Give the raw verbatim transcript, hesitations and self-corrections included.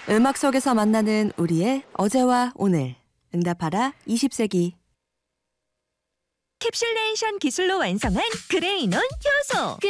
음악 속에서 만나는 우리의 어제와 오늘. 응답하라 이십 세기. 캡슐레이션 기술로 완성한 그레이논 효소.